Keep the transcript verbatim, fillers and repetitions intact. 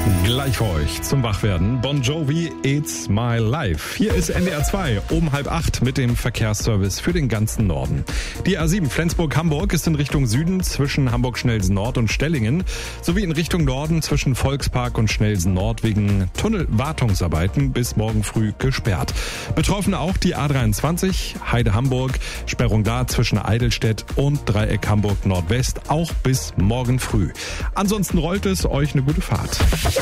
Gleich für euch zum Wachwerden. Bon Jovi, It's My Life. Hier ist N D R zwei um halb acht mit dem Verkehrsservice für den ganzen Norden. Die A sieben Flensburg-Hamburg ist in Richtung Süden zwischen Hamburg-Schnelsen-Nord und Stellingen sowie in Richtung Norden zwischen Volkspark und Schnelsen-Nord wegen Tunnelwartungsarbeiten bis morgen früh gesperrt. Betroffen auch die A dreiundzwanzig Heide-Hamburg, Sperrung da zwischen Eidelstedt und Dreieck Hamburg Nordwest auch bis morgen früh. Ansonsten rollt es, euch eine gute Fahrt.